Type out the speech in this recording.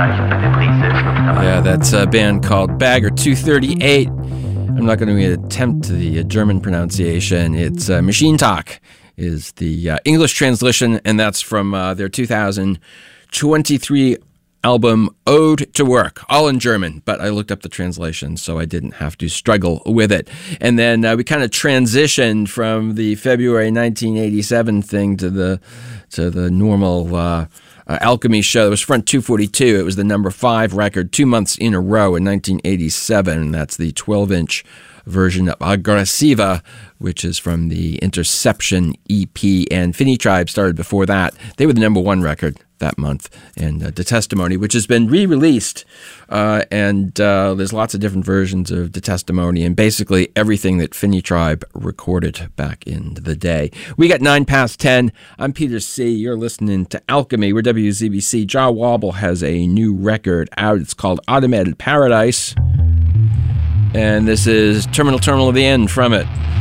Yeah, that's a band called Bagger 238. I'm not going to attempt the German pronunciation. It's Machine Talk is the English translation, and that's from their 2023 album Ode to Work, all in German, but I looked up the translation, so I didn't have to struggle with it. And then we kind of transitioned from the February 1987 thing to the normal Alchemy show. It was Front 242. It was the number 5 record 2 months in a row in 1987. That's the 12-inch version of Aggressiva, which is from the Interception EP. And Finny Tribe started before that. They were the number 1 record that month. And The Testimony, which has been re-released. And there's lots of different versions of The Testimony and basically everything that Finny Tribe recorded back in the day. We got 9 past 10. I'm Peter C. You're listening to Alchemy. We're WZBC. Jaw Wobble has a new record out. It's called Automated Paradise. And this is Terminal of the End from it.